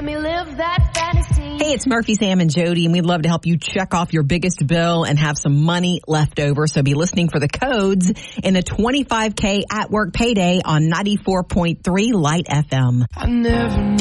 me live that fantasy. Hey, it's Murphy, Sam, and Jody, and we'd love to help you check off your biggest bill and have some money left over. So be listening for the codes in a $25K at work payday on 94.3 Light FM. I never